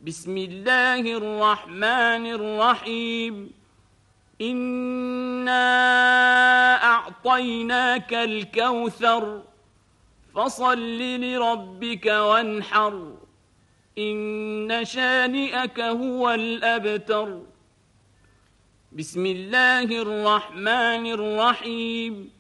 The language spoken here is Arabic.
بسم الله الرحمن الرحيم إنا أعطيناك الكوثر فصل لربك وانحر إن شانئك هو الأبتر. بسم الله الرحمن الرحيم